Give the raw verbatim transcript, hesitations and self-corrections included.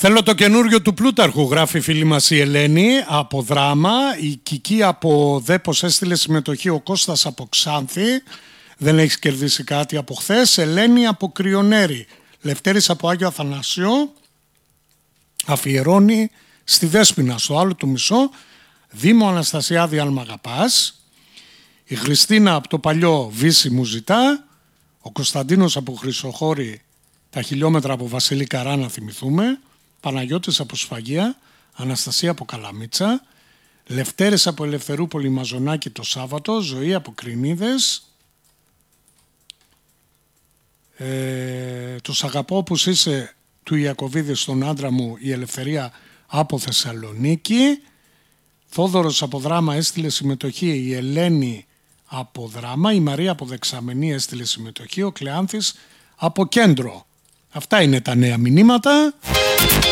Θέλω το καινούριο του Πλούταρχου, γράφει η φίλη μας η Ελένη από Δράμα. Η Κική από Δέπος έστειλε συμμετοχή, ο Κώστας από Ξάνθη. Δεν έχει κερδίσει κάτι από χθες. Ελένη από Κρυονέρη. Λευτέρης από Άγιο Αθανάσιο αφιερώνει στη Δέσποινα, στο άλλο του μισό. Δήμο Αναστασιάδη αν μ' αγαπάς. Η Χριστίνα από το Παλιό Βύση μου ζητά. Ο Κωνσταντίνος από Χρυσοχώρη, τα χιλιόμετρα από Βασίλη Καρά να θυμηθούμε. Παναγιώτης από Σφαγεία. Αναστασία από Καλαμίτσα. Λευτέρης από Ελευθερούπολη Μαζονάκη το Σάββατο. Ζωή από Κρινίδες. Ε, το «Σ' αγαπώ όπως είσαι» του Ιακωβίδη στον άντρα μου, η Ελευθερία από Θεσσαλονίκη. Θόδωρος από Δράμα έστειλε συμμετοχή, η Ελένη από Δράμα, η Μαρία από Δεξαμενή έστειλε συμμετοχή, ο Κλεάνθης από Κέντρο. Αυτά είναι τα νέα μηνύματα.